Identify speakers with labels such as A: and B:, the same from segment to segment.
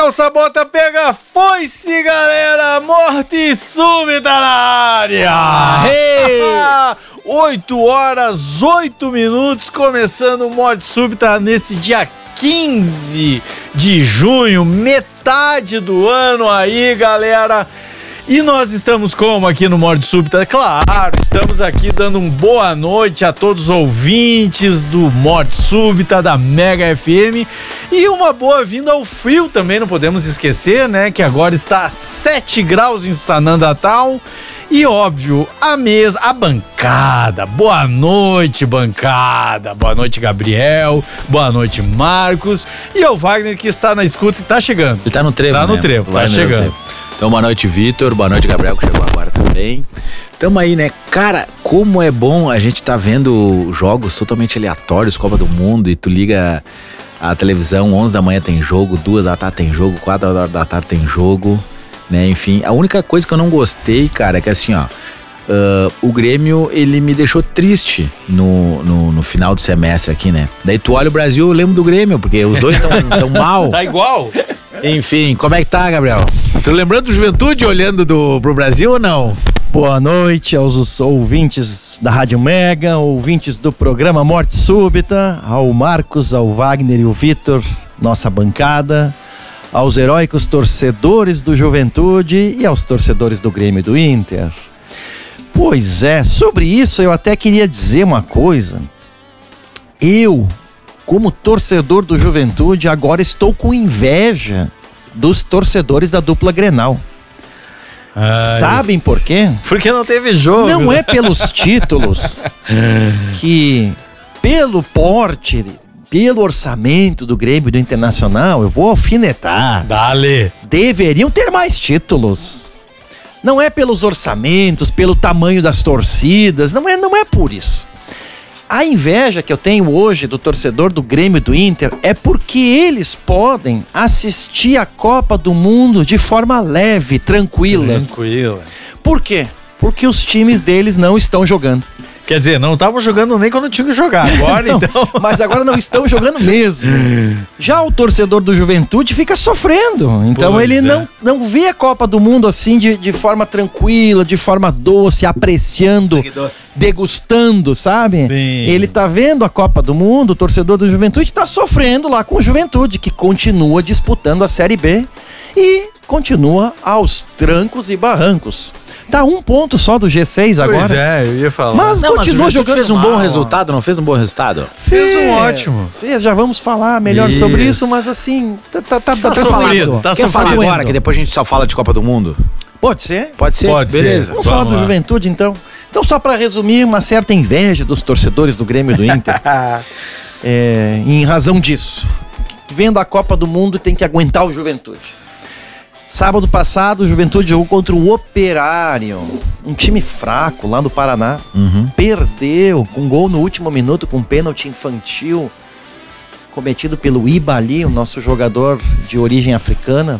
A: calça, bota, pega, foi-se, galera! Morte súbita na área! Hey! 8h08, começando o Morte Súbita nesse dia 15 de junho, metade do ano aí, galera. E nós estamos como aqui no Morte Súbita? Claro, estamos aqui dando uma boa noite a todos os ouvintes do Morte Súbita, da Mega FM. E uma boa-vinda ao frio também, não podemos esquecer, né? Que agora está a 7 graus em Sanandatal. E óbvio, a mesa, a bancada. Boa noite, bancada. Boa noite, Gabriel. Boa noite, Marcos. E o Wagner, que está na escuta e tá chegando.
B: Ele tá no trevo,
A: Tá no trevo, tá chegando.
B: Então, boa noite, Vitor. Boa noite, Gabriel, que chegou agora também. Tamo aí, né? Cara, como é bom a gente tá vendo jogos totalmente aleatórios, Copa do Mundo, e tu liga a televisão, 11 da manhã tem jogo, 2 da tarde tem jogo, 4 horas da tarde tem jogo, né? Enfim, a única coisa que eu não gostei, cara, é que assim, ó, o Grêmio, ele me deixou triste no final do semestre aqui, né? Daí tu olha o Brasil, eu lembro do Grêmio, porque os dois tão mal.
A: Tá igual?
B: Enfim, como é que tá, Gabriel? Tu lembrando do Juventude olhando pro Brasil ou não?
C: Boa noite aos ouvintes da Rádio Mega, ouvintes do programa Morte Súbita, ao Marcos, ao Wagner e o Vitor, nossa bancada, aos heróicos torcedores do Juventude e aos torcedores do Grêmio e do Inter. Pois é, sobre isso eu até queria dizer uma coisa. Eu, como torcedor do Juventude, agora estou com inveja dos torcedores da dupla Grenal.
A: Ai.
C: Sabem por quê?
A: Porque não teve jogo.
C: Não é pelos títulos que, pelo porte, pelo orçamento do Grêmio e do Internacional, eu vou alfinetar.
A: Dale.
C: Deveriam ter mais títulos. Não é pelos orçamentos, pelo tamanho das torcidas, não é por isso. A inveja que eu tenho hoje do torcedor do Grêmio e do Inter é porque eles podem assistir a Copa do Mundo de forma leve, tranquila. Por quê? Porque os times deles não estão jogando.
A: Quer dizer, não estavam jogando nem quando tinha que jogar. Agora,
C: não,
A: então.
C: Mas agora não estão jogando mesmo. Já o torcedor do Juventude fica sofrendo. Então ele não vê a Copa do Mundo assim de forma tranquila, de forma doce, apreciando, degustando, sabe?
A: Sim.
C: Ele tá vendo a Copa do Mundo, o torcedor do Juventude tá sofrendo lá com o Juventude, que continua disputando a Série B e continua aos trancos e barrancos. Tá 1 ponto só do G6 agora.
A: Pois é, eu ia falar.
C: Mas continua jogando.
B: Fez um bom resultado, não fez um bom resultado?
A: Fez um ótimo.
C: Já vamos falar melhor sobre isso, mas assim, tá
A: sofrido.
B: Quer falar agora, que depois a gente só fala de Copa do Mundo?
C: Pode ser?
B: Pode ser, beleza.
C: Vamos falar do Juventude, então. Então, só pra resumir, uma certa inveja dos torcedores do Grêmio e do Inter. Em razão disso. Vendo a Copa do Mundo, tem que aguentar o Juventude. Sábado passado, o Juventude jogou contra o Operário, um time fraco lá do Paraná. Perdeu com gol no último minuto, com pênalti infantil cometido pelo Ibali, o nosso jogador de origem africana.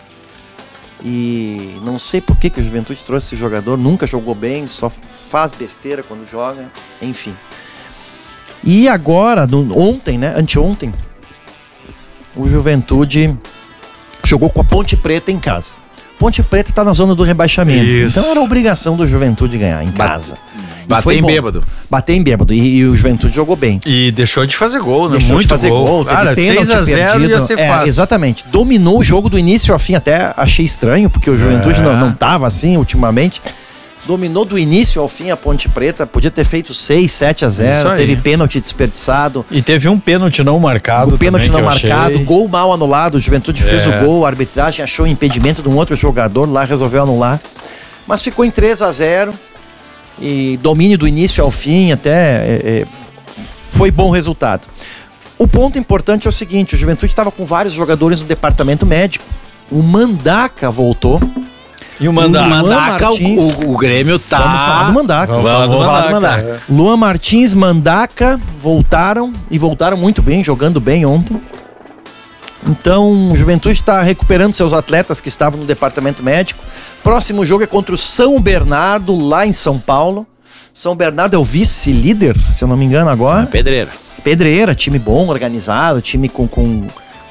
C: E não sei por que o Juventude trouxe esse jogador, nunca jogou bem, só faz besteira quando joga, enfim. E agora, ontem, né, anteontem, o Juventude jogou com a Ponte Preta em casa. Ponte Preta tá na zona do rebaixamento. Isso. Então era obrigação do Juventude ganhar em casa.
B: Bater em bêbado.
C: Bater em bêbado. E o Juventude jogou bem.
A: E deixou de fazer gol, né?
C: Deixou
A: muito
C: de fazer gol.
A: Cara, 6-0 ia ser fácil.
C: Exatamente. Dominou o jogo do início ao fim. Até achei estranho, porque o Juventude não tava assim ultimamente. Dominou do início ao fim a Ponte Preta. Podia ter feito 6-7-0. Teve pênalti desperdiçado.
A: E teve um pênalti não marcado.
C: O pênalti não marcado. Gol mal anulado. O Juventude fez o gol. A arbitragem achou impedimento de um outro jogador lá. Resolveu anular. Mas ficou em 3-0. E domínio do início ao fim. Até foi bom resultado. O ponto importante é o seguinte. O Juventude estava com vários jogadores no departamento médico. O Mandaca voltou.
A: E o Mandaca,
B: o Grêmio tá...
C: Vamos falar do Mandaca.
B: Vamos falar do Mandaca.
C: Luan Martins, Mandaca voltaram e voltaram muito bem, jogando bem ontem. Então, o Juventude está recuperando seus atletas que estavam no departamento médico. Próximo jogo é contra o São Bernardo, lá em São Paulo. São Bernardo é o vice-líder, se eu não me engano agora.
B: Pedreira.
C: Pedreira, time bom, organizado, time com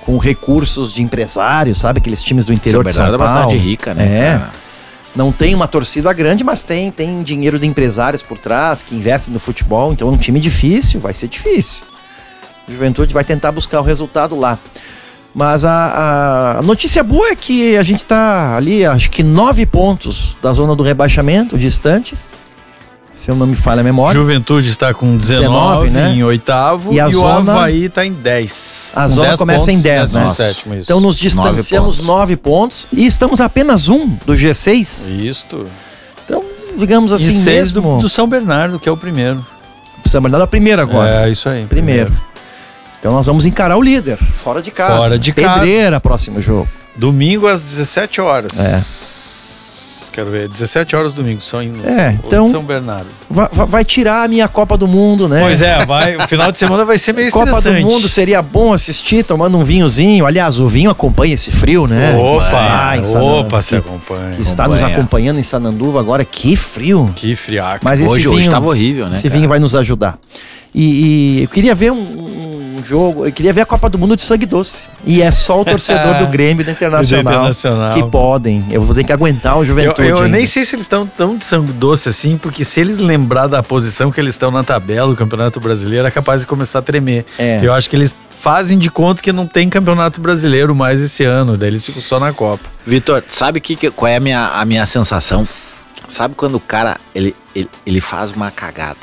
C: com recursos de empresários, sabe? Aqueles times do interior de São Paulo.
B: É bastante rica, né? Cara?
C: Não tem uma torcida grande, mas tem dinheiro de empresários por trás que investem no futebol. Então é um time difícil, vai ser difícil. A Juventude vai tentar buscar o resultado lá. Mas a notícia boa é que a gente está ali, acho que 9 pontos da zona do rebaixamento, distantes. Se eu não me falha a memória.
A: Juventude está com 19 né? Em oitavo
C: e
A: o Avaí está em 10.
C: A zona começa em 10, né? Então nos distanciamos 9 pontos e estamos apenas do G6.
A: Isto.
C: Então, digamos assim,
A: e 6 do São Bernardo, que é o primeiro.
C: São Bernardo é o primeiro agora.
A: É, isso aí.
C: Primeiro. Então nós vamos encarar o líder, fora de casa.
A: Fora de
C: Pedreira,
A: casa.
C: Próximo jogo.
A: Domingo às 17 horas. Quero ver, 17 horas domingo, só em
C: então,
A: São Bernardo.
C: Vai tirar a minha Copa do Mundo, né?
A: Pois é, o final de semana vai ser meio
C: Copa
A: estressante.
C: Copa do Mundo seria bom assistir, tomando um vinhozinho. Aliás, o vinho acompanha esse frio, né?
A: Opa, se acompanha.
C: Que está nos acompanhando em Sananduva agora. Que frio.
A: Que friaco.
C: Mas
B: hoje estava horrível, né?
C: Esse vinho vai nos ajudar. E eu queria ver um jogo, eu queria ver a Copa do Mundo de sangue doce. E é só o torcedor do Grêmio e do Internacional que podem. Eu vou ter que aguentar o Juventude.
A: Eu nem sei se eles estão tão de sangue doce assim, porque se eles lembrar da posição que eles estão na tabela do Campeonato Brasileiro, é capaz de começar a tremer. Eu acho que eles fazem de conta que não tem Campeonato Brasileiro mais esse ano, daí eles ficam só na Copa.
B: Vitor, sabe qual é a minha sensação? Sabe quando o cara, ele faz uma cagada?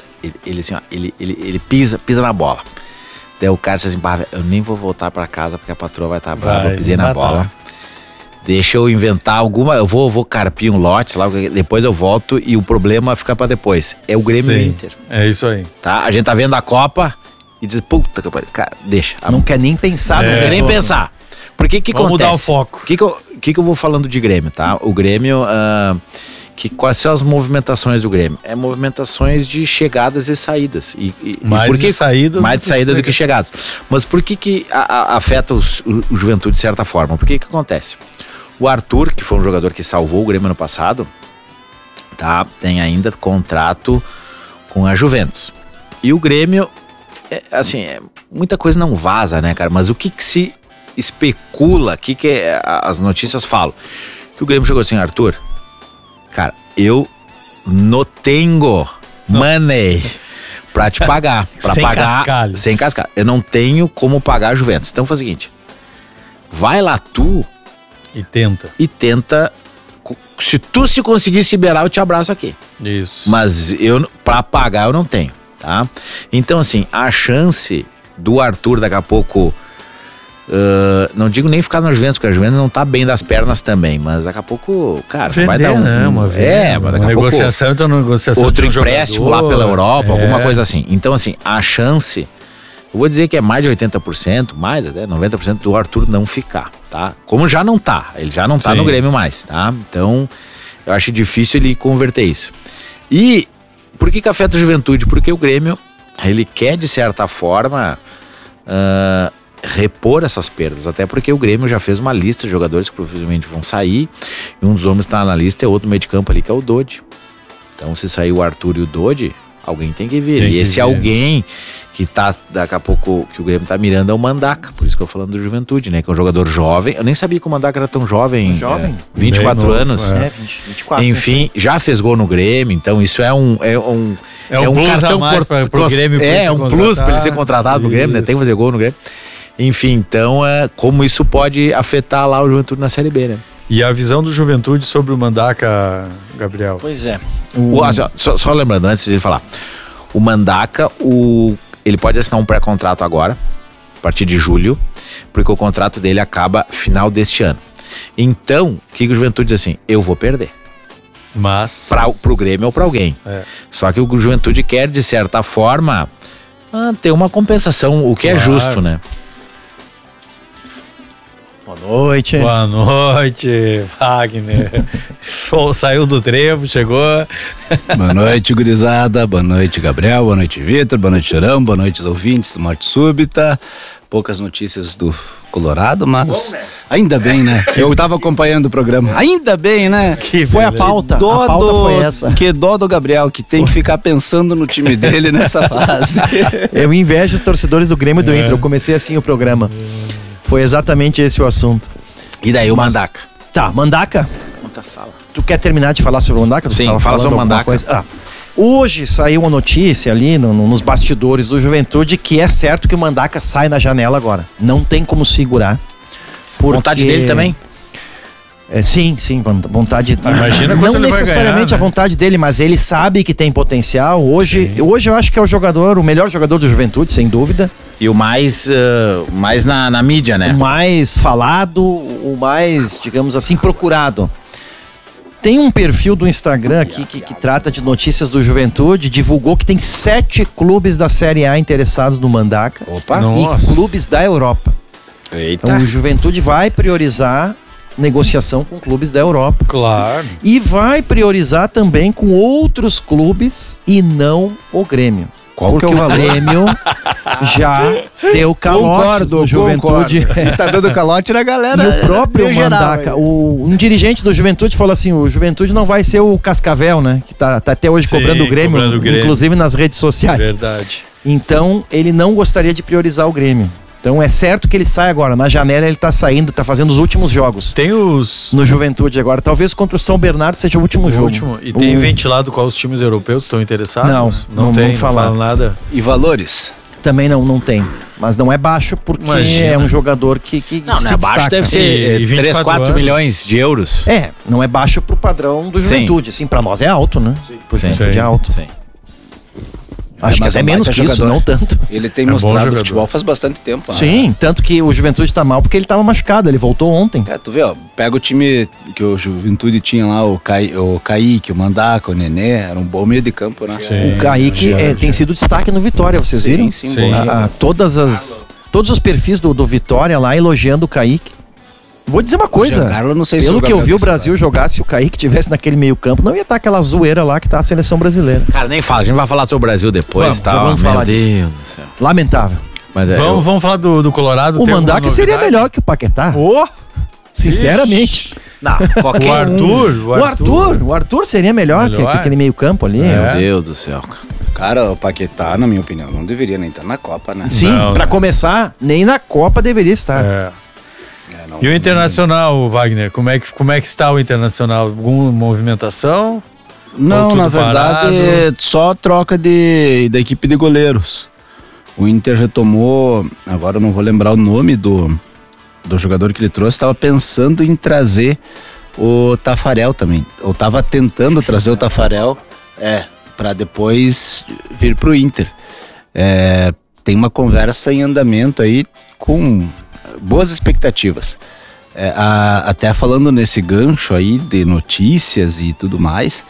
B: Ele pisa na bola. Daí o cara diz assim, eu nem vou voltar pra casa porque a patroa vai estar brava, eu pisei na bola. Deixa eu inventar alguma, eu vou carpir um lote lá, depois eu volto e o problema fica pra depois. É o Grêmio e o Inter.
A: É isso aí.
B: Tá? A gente tá vendo a Copa e diz, puta que pariu, cara, deixa.
C: Não quer nem pensar.
B: Não quer nem pensar. Por que
A: Vamos
B: acontece?
A: Mudar o foco.
B: O que eu vou falando de Grêmio, tá? O Grêmio... quais são as movimentações do Grêmio? É movimentações de chegadas e saídas.
A: Mais de
B: saídas do que chegadas. Mas por que afeta o Juventude de certa forma? Por que acontece? O Arthur, que foi um jogador que salvou o Grêmio ano passado, tá? Tem ainda contrato com a Juventus. E o Grêmio, muita coisa não vaza, né, cara? Mas o que se especula, as notícias falam? Que o Grêmio chegou assim, Arthur... Cara, eu não tenho money pra te pagar. Pra
A: sem
B: pagar
A: cascalho.
B: Sem cascalho. Eu não tenho como pagar a Juventus. Então faz o seguinte. Vai lá tu
A: e tenta.
B: Se tu se conseguir se liberar, eu te abraço aqui.
A: Isso.
B: Mas pra pagar eu não tenho, tá? Então assim, a chance do Arthur daqui a pouco... não digo nem ficar na Juventus, porque a Juventus não tá bem das pernas também, mas daqui a pouco, cara, vai dar
A: uma negociação, então negociação
B: outro empréstimo lá pela Europa, alguma coisa assim. Então assim, a chance, eu vou dizer que é mais de 80%, mais até 90% do Arthur não ficar, tá? Como já não tá, ele já não tá no Grêmio mais, tá? Então, eu acho difícil ele converter isso. E por que afeta a Juventude? Porque o Grêmio, ele quer de certa forma repor essas perdas, até porque o Grêmio já fez uma lista de jogadores que provavelmente vão sair, e um dos homens que está na lista é outro meio de campo ali, que é o Dodi. Então se sair o Arthur e o Dodi, alguém tem que vir, e esse alguém que tá, daqui a pouco, que o Grêmio tá mirando é o Mandaca, por isso que eu tô falando do Juventude, né, que é um jogador jovem, eu nem sabia que o Mandaca era tão jovem, 24 anos,
C: 24,
B: enfim, já fez gol no Grêmio, então isso é um cartão
A: pro Grêmio,
B: um plus para ele ser contratado no Grêmio, né, tem que fazer gol no Grêmio. Enfim, então, como isso pode afetar lá o Juventude na Série B, né?
A: E a visão do Juventude sobre o Mandaca, Gabriel?
C: Pois é.
B: Só lembrando, antes de falar, o Mandaca, ele pode assinar um pré-contrato agora, a partir de julho, porque o contrato dele acaba final deste ano. Então, o que o Juventude diz assim? Eu vou perder.
A: Mas...
B: Pro Grêmio ou pra alguém. Só que o Juventude quer, de certa forma, ter uma compensação, o que é justo, né?
C: Boa noite,
A: Wagner. Sol saiu do trevo, chegou.
D: Boa noite, gurizada. Boa noite, Gabriel. Boa noite, Vitor. Boa noite, Chorão. Boa noite, os ouvintes do Morte Súbita. Poucas notícias do Colorado, mas bom, né? Ainda bem, né? Eu tava acompanhando o programa. Ainda bem, né?
C: Que foi a pauta. A pauta foi essa.
D: Que dó do Gabriel, que tem que ficar pensando no time dele nessa fase.
C: Eu invejo os torcedores do Grêmio e do Inter. Eu comecei assim o programa. Foi exatamente esse o assunto.
B: E daí o Mandaca?
C: Tá, Mandaca.
B: Outra sala.
C: Tu quer terminar de falar sobre o Mandaca? Tu
B: Sim,
C: tava
B: fala
C: falando
B: sobre o
C: alguma
B: Mandaca.
C: coisa? Hoje saiu uma notícia ali nos bastidores do Juventude que é certo que o Mandaca sai na janela agora. Não tem como segurar. Porque...
B: Vontade dele também?
C: Sim, vontade.
A: Imagina
C: não
A: quanto ele vai
C: necessariamente
A: ganhar,
C: a vontade dele, mas ele sabe que tem potencial. Hoje eu acho que é o melhor jogador do Juventude, sem dúvida.
B: E o mais na mídia, né?
C: O mais falado, o mais, digamos assim, procurado. Tem um perfil do Instagram aqui que trata de notícias do Juventude, divulgou que tem 7 clubes da Série A interessados no Mandaca.
B: Opa!
C: E clubes da Europa.
B: Eita!
C: Então o Juventude vai priorizar negociação com clubes da Europa.
A: Claro.
C: E vai priorizar também com outros clubes e não o Grêmio.
B: Qual
C: Porque
B: que é o
C: o
B: valor?
C: Grêmio já deu calote no Juventude.
D: Tá dando calote na galera.
C: E o próprio
D: meio geral,
C: Mandaca, um dirigente do Juventude falou assim, o Juventude não vai ser o Cascavel, né? Que tá até hoje
A: Sim,
C: cobrando o Grêmio, inclusive nas redes sociais.
A: Verdade.
C: Então, ele não gostaria de priorizar o Grêmio. Então, é certo que ele sai agora. Na janela, ele tá saindo, tá fazendo os últimos jogos.
A: Tem os...
C: No Juventude agora. Talvez contra o São Bernardo seja o último jogo.
A: E tem ventilado qual os times europeus estão interessados?
C: Não
A: tem,
C: vamos falar.
A: Não falam nada.
D: E valores?
C: Também não tem. Mas não é baixo porque
A: Imagina.
C: é um jogador que
B: Não
C: se
B: é baixo,
C: destaca.
B: deve ser
A: E
B: 3,
A: 24
B: 4
A: anos.
B: milhões de euros.
C: Não é baixo pro padrão do
B: Sim.
C: Juventude. Assim, pra nós é alto, né? Pro Juventude é alto.
B: Sim.
C: Acho que
D: mas
C: até
D: é um
C: menos
D: baita
C: que isso,
D: jogador.
C: não tanto.
D: Ele tem
A: É bom
D: mostrado
A: jogador.
D: futebol faz bastante tempo. né?
C: Sim, tanto que o Juventude tá mal porque ele tava machucado, ele voltou ontem.
D: Tu vê, ó, pega o time que o Juventude tinha lá, o Kaique, o Mandaca, o Nenê, era um bom meio de campo, né?
A: Sim.
C: O Kaique tem sido destaque no Vitória, vocês viram?
D: Sim,
A: Sim.
D: bom.
C: Todos os perfis do Vitória lá elogiando o Kaique. Vou dizer uma coisa,
D: Giancarlo, não sei se
C: pelo
D: o
C: que eu vi
D: Gabriel
C: o Brasil jogar, se o Kaique tivesse naquele meio campo, não ia estar aquela zoeira lá que tá a seleção brasileira.
B: Cara, nem fala. A gente vai falar sobre o Brasil depois, tá?
C: Vamos
B: Meu
C: falar disso.
B: Deus do céu.
C: Lamentável.
B: Mas
A: Vamos falar do Colorado.
C: O
A: tem alguma
C: Mandaca seria
A: novidade?
C: melhor que o Paquetá,
A: Oh!
C: sinceramente.
B: Não, qualquer
A: O Arthur.
C: O Arthur seria melhor que
A: Melhor?
C: aquele meio campo ali.
A: É.
B: Meu Deus do céu.
D: Cara, o Paquetá, na minha opinião, não deveria nem estar na Copa, né?
C: Sim,
A: Não,
C: pra
A: não.
C: começar, nem na Copa deveria estar.
A: É.
D: Não-
A: E o Internacional, Wagner? Como é que está o Internacional? Alguma movimentação?
D: Não,
A: tudo
D: na verdade,
A: parado?
D: só troca da equipe de goleiros. O Inter retomou, agora eu não vou lembrar o nome do jogador que ele trouxe, estava pensando em trazer o Tafarel também. Ou estava tentando trazer o Tafarel para depois vir pro Inter. Tem uma conversa em andamento aí com boas expectativas. Até falando nesse gancho aí de notícias e tudo mais,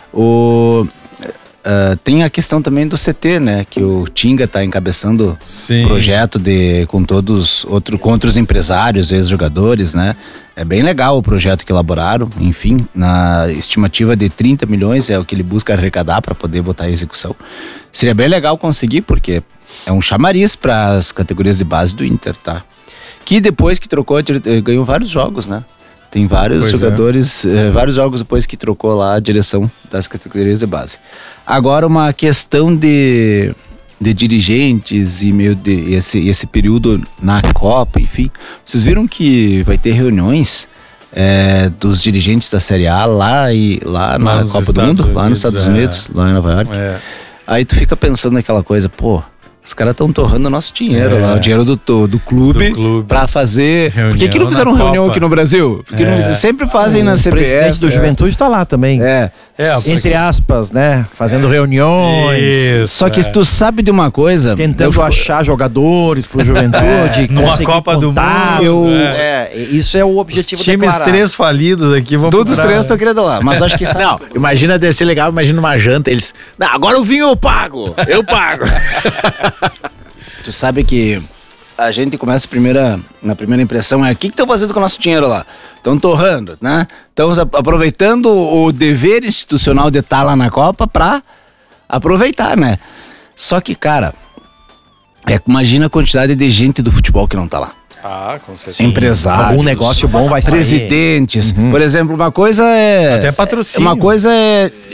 D: tem a questão também do CT, né? Que o Tinga tá encabeçando
A: Sim.
D: projeto com outros empresários, ex-jogadores, né? É bem legal o projeto que elaboraram, enfim, na estimativa de 30 milhões é o que ele busca arrecadar para poder botar em execução. Seria bem legal conseguir, porque é um chamariz para as categorias de base do Inter, tá? Que depois que trocou, ganhou vários jogos, né? Tem vários
A: Pois
D: jogadores, vários jogos depois que trocou lá a direção das categorias de base. Agora uma questão de dirigentes e esse período na Copa, enfim. Vocês viram que vai ter reuniões dos dirigentes da Série A lá na
A: nos
D: Copa do
A: Estados
D: Mundo, lá nos
A: Unidos,
D: Estados Unidos, lá em Nova York.
A: É.
D: Aí tu fica pensando naquela coisa, pô, os caras estão torrando o nosso dinheiro lá, o dinheiro do clube,
A: Do clube.
D: pra fazer...
A: Reunião
D: Por que não fizeram
A: na
D: reunião
A: Copa.
D: aqui no Brasil? Porque sempre fazem na
C: O
D: CBF.
C: presidente do Juventude tá lá também. Entre aspas, né? Fazendo reuniões.
A: Isso,
D: Só que se tu sabe de uma coisa...
C: Tentando achar jogadores pro Juventude.
A: Numa
C: conseguir
A: Copa do
C: contatos.
A: Mundo.
C: Isso é o objetivo
A: Times
C: declarado.
A: 3 falidos aqui vão
D: Todos os
A: procurar-
D: três estão querendo lá, mas acho que...
B: Não, imagina, deve ser legal, imagina uma janta, eles... Não, agora o vinho eu pago! Eu pago!
D: Tu sabe que a gente começa na primeira impressão o que estão fazendo com o nosso dinheiro lá? Estão torrando, né? Estão aproveitando o dever institucional de estar lá na Copa pra aproveitar, né? Só que, cara, imagina a quantidade de gente do futebol que não tá lá.
A: Ah, com certeza.
D: Empresários,
C: Algum negócio bom vai sair.
D: presidentes. Por exemplo, uma coisa é...
A: Até patrocínio.
D: Uma coisa é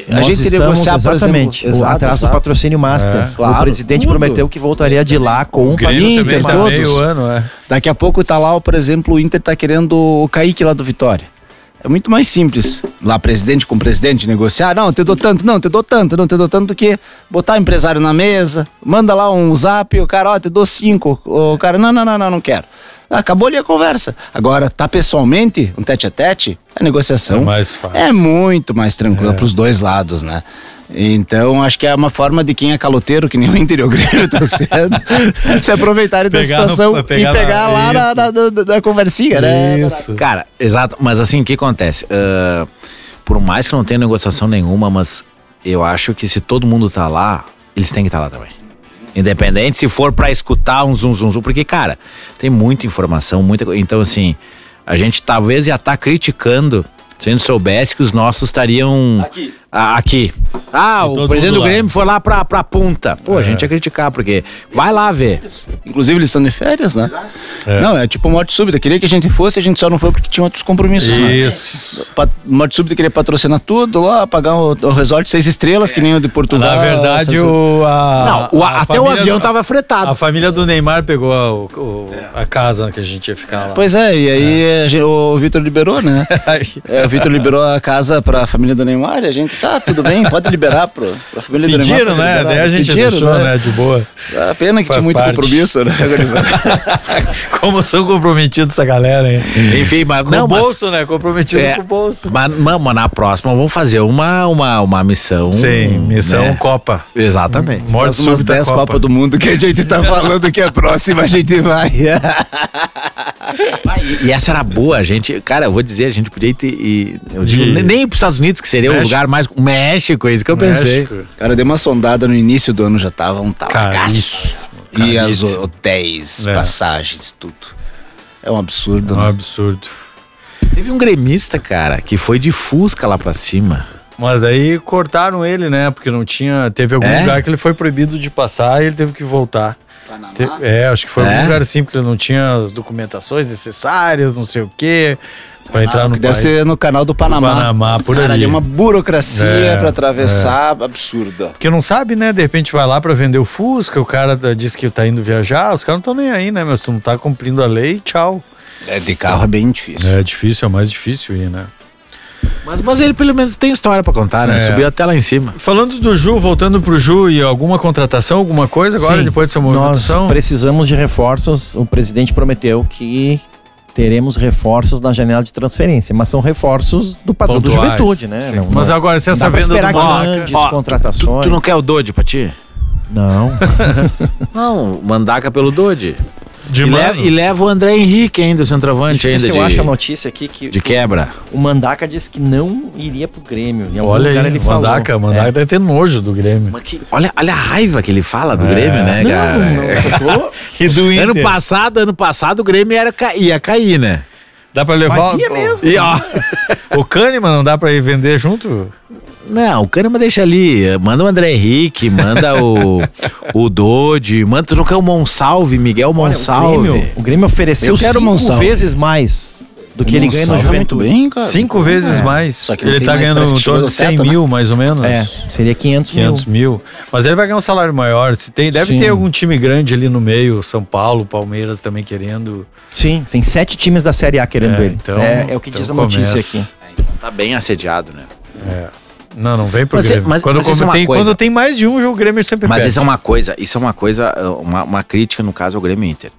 C: Nós
D: gente queria
C: estamos
D: negociar, por
C: exatamente
D: exemplo,
C: atrás do patrocínio Master.
D: Claro,
C: O presidente
D: tudo.
C: prometeu que voltaria de lá com o
A: Grêmio também
C: Inter,
A: tá
C: todos.
A: meio ano,
D: Daqui a pouco tá lá, por exemplo, o Inter tá querendo o Kaique lá do Vitória. É muito mais simples. Lá, presidente com presidente, negociar. Não, te dou tanto, não, te dou tanto, não, te dou tanto do que botar o empresário na mesa, manda lá um zap, o cara, ó, te dou 5. O cara, não quero. Acabou ali a conversa. Agora, tá pessoalmente, um tete a tete, a negociação
A: É mais fácil.
D: é muito mais tranquila pros dois lados, né? Então, acho que é uma forma de quem é caloteiro, que nem o Inter e o Grêmio tá sendo, se aproveitarem da
A: Pegar
D: situação
A: no- pegar
D: e pegar
A: na-
D: lá na conversinha, né?
A: Isso.
B: Cara, exato, mas assim, o que acontece? Por mais que não tenha negociação nenhuma, mas eu acho que se todo mundo tá lá, eles têm que estar lá também. Independente se for pra escutar um zum, porque, cara, tem muita informação, então assim, a gente talvez já tá criticando se a gente soubesse que os nossos estariam aqui. Ah,
A: todo
B: o presidente
A: mundo
B: do
A: lá.
B: Grêmio foi lá pra punta. Pô, a gente ia criticar, porque vai lá ver.
D: Inclusive, eles estão de férias, né? Não, é tipo morte súbita. Queria que a gente só não foi porque tinha outros compromissos, né?
A: Isso.
D: Morte súbita queria patrocinar tudo lá, pagar o resort 6 estrelas, que nem o de Portugal.
A: Na verdade,
B: Até o avião tava fretado.
A: A família do Neymar pegou a casa que a gente ia ficar lá.
D: Pois é, e aí o Vitor liberou, né? O Vitor liberou a casa pra família do Neymar e a gente, tá, tudo bem, pode liberar pra família do Neymar.
A: Pediram,
D: pode
A: né?
D: liberar.
A: Daí a gente
D: Pediram,
A: deixou, né? De boa.
D: A pena que
A: Faz
D: tinha muito
A: parte.
D: compromisso, né?
A: Como são comprometidos essa galera, hein?
B: Enfim, mas
A: Com
B: não,
A: o bolso, né? Comprometido
B: É.
A: com o bolso.
B: Mas na próxima vamos fazer uma missão.
A: Sim, missão
B: né?
A: Copa.
B: Exatamente.
A: Morte
D: Faz umas
A: súbita
D: 10
A: Copa.
D: Copas do Mundo que a gente tá falando que a próxima a gente vai.
B: E essa era boa, a gente, cara, eu vou dizer, a gente podia ir, eu digo, nem ir pros Estados Unidos, que seria o
A: México.
B: lugar mais, México, é isso que eu pensei.
A: México.
D: Cara, dei uma sondada no início do ano, já tava um talagaço.
A: Caríssimo,
D: E as
A: caríssimo.
D: hotéis,
A: É.
D: passagens, tudo. É um absurdo,
A: É um
D: né?
A: absurdo.
B: Teve um gremista, cara, que foi de Fusca lá pra cima.
A: Mas daí cortaram ele, né? Porque não tinha. Teve algum
B: É?
A: lugar que ele foi proibido de passar e ele teve que voltar.
D: Panamá?
A: Acho que foi
B: É?
A: algum lugar assim, porque ele não tinha as documentações necessárias, não sei o quê, pra entrar no
D: que deve
A: país.
D: ser no canal do Panamá.
A: Panamá, por
D: Cara,
A: ali.
D: é uma burocracia
A: É,
D: pra atravessar absurda.
A: Porque não sabe, né? De repente vai lá pra vender o Fusca, o cara diz que tá indo viajar, os caras não estão nem aí, né? Mas tu não tá cumprindo a lei, tchau.
D: De carro é bem difícil.
A: É difícil, é mais difícil ir, né?
B: Mas ele pelo menos tem história pra contar, né?
A: É.
B: Subiu até lá em cima.
A: Falando do Ju, voltando pro Ju, e alguma contratação, alguma coisa agora,
C: Sim,
A: depois dessa
C: nós
A: movimentação?
C: precisamos de reforços. O presidente prometeu que teremos reforços na janela de transferência, mas são reforços do padrão do
A: Pontuais.
C: Juventude, né?
A: Sim. Mas agora, se
C: não
A: essa
C: dá pra
A: venda
C: esperar
A: do Mandaca...
C: grandes
B: Ó,
C: contratações.
B: Tu não quer o Dodge pra ti?
C: Não.
B: Não, Mandaca pelo Dodge.
A: De mano.
B: E leva o André Henrique ainda, o centroavante ainda
C: eu acho a notícia aqui que
B: de quebra.
C: o Mandaca disse que não iria pro Grêmio. Em algum
A: Olha
C: lugar
A: aí,
C: ele
A: Mandaca
C: falou.
A: deve ter nojo do Grêmio.
B: Mas olha a raiva que ele fala do Grêmio, né,
C: Não,
B: cara?
C: não.
A: E do
B: Ano passado o Grêmio ia cair, né?
A: Dá pra levar...
C: Mas ia mesmo.
B: E ó,
A: O Kahneman não dá pra ir vender junto?
B: não, o Kahneman deixa ali, manda o André Henrique, manda o Dodge, manda, tu não quer o Monsalve, Miguel
C: Olha,
B: Monsalve.
C: o Grêmio ofereceu
D: Eu quero
C: 5
D: Monsalve.
C: vezes mais do que ele ganha no
D: Monsalve é
C: Juventude.
D: muito bem, cara.
A: 5 vezes mais.
D: Só que não
A: Ele
D: tem
A: tá
D: mais,
A: ganhando
D: parece
A: em
D: que
A: torno de
D: chegou
A: 100
D: no teto,
A: mil, mais ou menos.
C: É, seria 500 mil.
A: 500 mil. Mas ele vai ganhar um salário maior. Deve
C: Sim.
A: ter algum time grande ali no meio, São Paulo, Palmeiras também querendo.
C: Sim, tem 7 times da Série A querendo
A: É,
C: ele.
A: então-
C: é o que
A: então
C: diz a notícia
A: começa.
C: aqui.
B: Tá bem assediado, né?
A: Não vem pro
B: Mas
A: Grêmio.
B: mas
A: Quando
B: isso é uma coisa.
A: quando tem mais de um, o Grêmio sempre
B: Mas
A: perde.
B: isso é uma coisa, uma crítica no caso ao Grêmio Inter.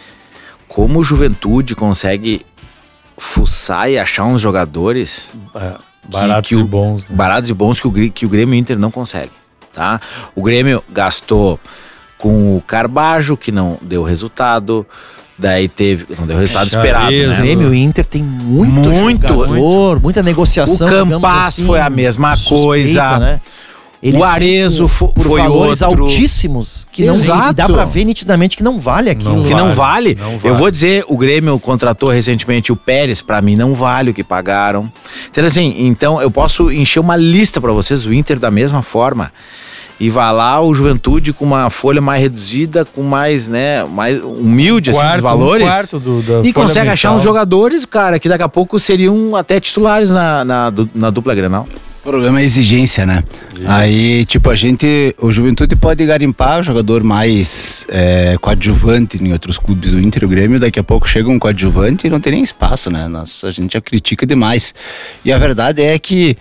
B: Como o Juventude consegue fuçar e achar uns jogadores
A: Baratos
B: que
A: e
B: o-
A: bons. Né?
B: baratos e bons que o Grêmio Inter não consegue, tá? O Grêmio gastou com o Carbajo, que não deu resultado, daí não deu resultado esperado,
C: O
A: Chaves,
B: né?
C: Grêmio e Inter tem muito jogador, muita
B: O
C: negociação. digamos
B: Campas
C: assim,
B: foi a mesma
C: suspeita,
B: coisa.
C: né? Eles
B: O Arezo
C: por
B: foi
C: valores
B: outro.
C: altíssimos que não
B: Exato.
C: dá pra ver nitidamente que não vale aquilo.
B: Que não vale.
A: Não
B: Eu vou dizer, o Grêmio contratou recentemente o Pérez, pra mim não vale o que pagaram. Então assim, então eu posso encher uma lista pra vocês, o Inter da mesma forma. E vai lá o Juventude com uma folha mais reduzida, com mais, né, mais humilde assim, dos valores.
A: Um quarto da
B: E
A: folha
B: consegue achar
A: mensal.
B: uns jogadores, cara, que daqui a pouco seriam até titulares na dupla Grenal.
D: O problema é a exigência, né? Isso. Aí, tipo, o Juventude pode garimpar o jogador mais coadjuvante em outros clubes, o Inter e o Grêmio, daqui a pouco chega um coadjuvante e não tem nem espaço, né? Nossa, a gente já critica demais. E a verdade é que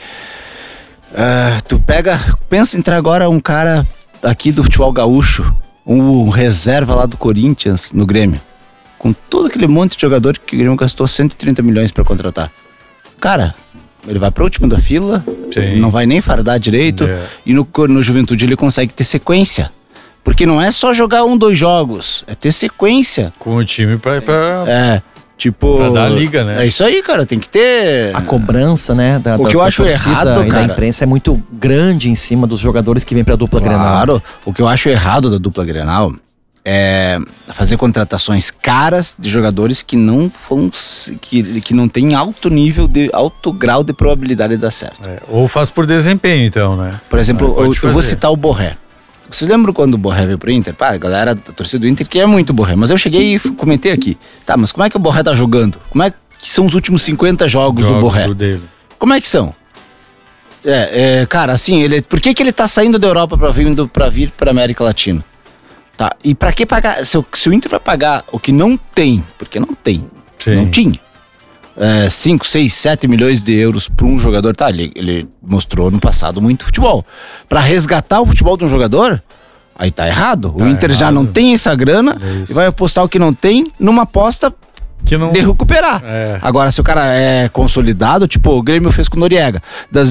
D: pensa em entrar agora um cara aqui do futebol gaúcho, um reserva lá do Corinthians no Grêmio, com todo aquele monte de jogador que o Grêmio gastou 130 milhões pra contratar. Cara, ele vai pro último da fila, sim, não vai nem fardar direito, e no Juventude ele consegue ter sequência. Porque não é só jogar 2 jogos, é ter sequência.
A: Com o time pra
C: dar
A: a liga, né?
D: É isso aí, cara, tem que ter...
C: A cobrança, né?
D: O que eu acho errado, cara,
C: da imprensa é muito grande em cima dos jogadores que vêm pra dupla Grenal.
D: Claro, o que eu acho errado da dupla Grenal é fazer contratações caras de jogadores que não tem alto grau de probabilidade de dar certo.
A: Ou faz por desempenho, então, né?
D: Por exemplo, eu vou citar o Borré. Vocês lembram quando o Borré veio pro Inter? A galera da torcida do Inter quer muito o Borré, mas eu cheguei e comentei aqui. Tá, mas como é que o Borré tá jogando? Como é que são os últimos 50 jogos do Borré?
A: Dele.
D: Como é que são? Cara, assim, por que ele tá saindo da Europa pra vir pra América Latina? Tá, e pra que pagar? Se o Inter vai pagar o que não tem, porque não tem, sim, não tinha, 5, 6, 7 milhões de euros pra um jogador, tá, ele mostrou no passado muito futebol. Pra resgatar o futebol de um jogador, aí tá errado. O Inter já não tem essa grana e vai apostar o que não tem numa aposta de recuperar. Agora, se o cara é consolidado, tipo o Grêmio fez com o Noriega,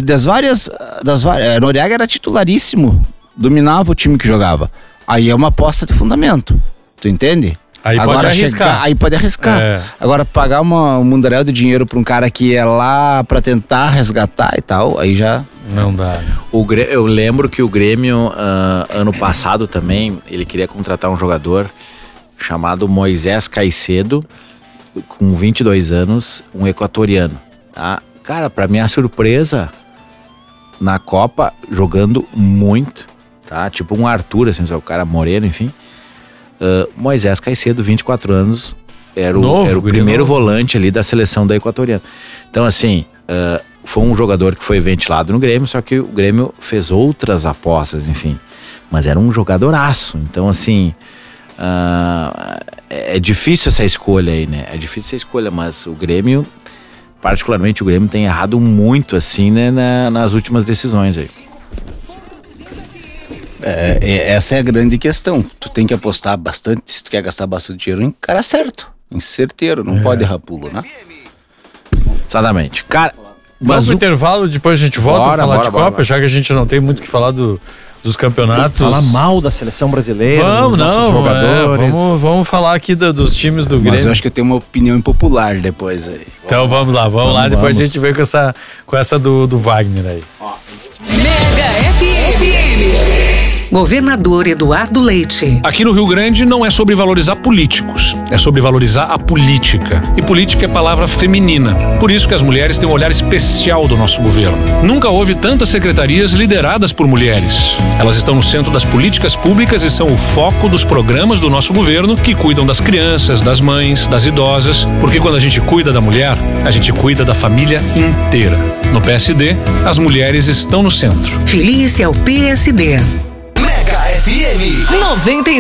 D: Noriega era titularíssimo, dominava o time que jogava. Aí é uma aposta de fundamento, tu entende?
A: Aí pode arriscar.
D: Agora, pagar um mundaréu de dinheiro pra um cara que é lá pra tentar resgatar e tal, aí já...
A: Não dá.
B: Eu lembro que o Grêmio, ano passado também, ele queria contratar um jogador chamado Moisés Caicedo, com 22 anos, um equatoriano. Tá? Cara, pra minha surpresa, na Copa, jogando muito, tá? Tipo um Arthur, assim, o cara moreno, enfim. Moisés Caicedo, 24 anos, era o primeiro volante ali da seleção da equatoriana. Então, assim, foi um jogador que foi ventilado no Grêmio, só que o Grêmio fez outras apostas, enfim. Mas era um jogadoraço. Então, assim, é difícil essa escolha aí, né? É difícil essa escolha, mas o Grêmio, particularmente o Grêmio, tem errado muito, assim, né, nas últimas decisões aí.
D: Essa é a grande questão. Tu tem que apostar bastante, se tu quer gastar bastante dinheiro, em cara certo, em certeiro, não pode errar pulo, né?
B: Exatamente. Cara,
A: vamos pro intervalo, depois a gente volta a falar de Copa, já que a gente não tem muito o que falar dos campeonatos.
C: Falar mal da seleção brasileira, dos nossos jogadores.
A: Vamos falar aqui dos times do Grêmio.
D: Mas eu acho que eu tenho uma opinião impopular depois aí.
A: Então vamos lá, depois a gente vem com essa do Wagner aí.
E: Mega FM. Governador Eduardo Leite.
F: Aqui no Rio Grande não é sobre valorizar políticos, é sobre valorizar a política. E política é palavra feminina. Por isso que as mulheres têm um olhar especial do nosso governo. Nunca houve tantas secretarias lideradas por mulheres. Elas estão no centro das políticas públicas e são o foco dos programas do nosso governo que cuidam das crianças, das mães, das idosas. Porque quando a gente cuida da mulher, a gente cuida da família inteira. No PSD, as mulheres estão no centro.
E: Feliz é o PSD.
G: Mega FM
E: 96,7.